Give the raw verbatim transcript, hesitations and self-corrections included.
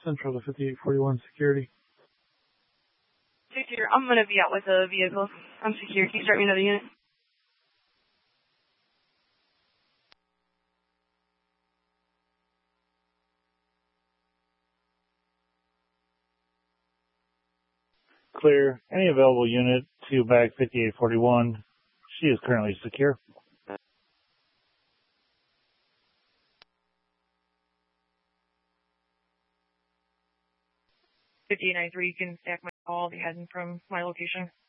Central to fifty-eight forty-one security. Secure. I'm going to be out with a vehicle. I'm secure. Can you start me another unit? Clear. Any available unit to bag fifty-eight forty-one. She is currently secure. fifty-eight ninety-three, you can stack my call. I'll be heading from my location.